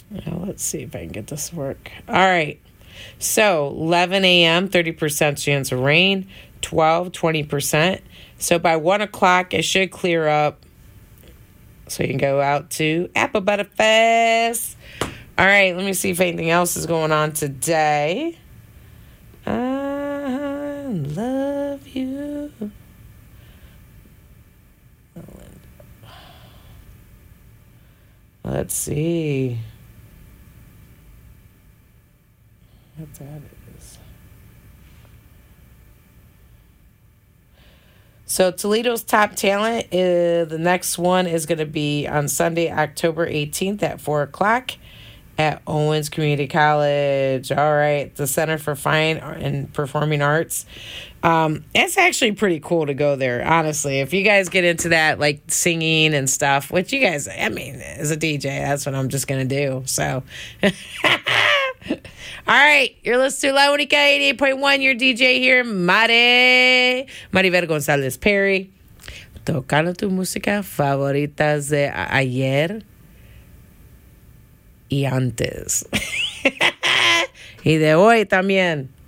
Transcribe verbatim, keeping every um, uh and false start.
Now let's see if I can get this to work. All right. So eleven a.m., thirty percent chance of rain. twelve, twenty percent. So by one o'clock, it should clear up. So you can go out to Apple Butter Fest. All right, let me see if anything else is going on today. I love you. Let's see. What that is. So Toledo's Top Talent, uh, the next one is going to be on Sunday, October eighteenth at four o'clock at Owens Community College. All right, the Center for Fine and Performing Arts. Um, it's actually pretty cool to go there, honestly. If you guys get into that, like singing and stuff, which you guys, I mean, as a D J, that's what I'm just going to do. So, all right, you're listening to La Única eighty-eight point one, your D J here, Mari, Maribel González Perry, tocando tu música favoritas de ayer y antes. Y de hoy también.